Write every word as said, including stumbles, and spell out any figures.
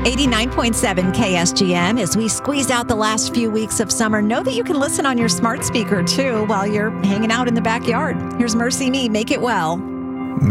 eighty-nine point seven K S G M. As we squeeze out the last few weeks of summer, know that you can listen on your smart speaker too while you're hanging out in the backyard. Here's Mercy Me, Make It Well.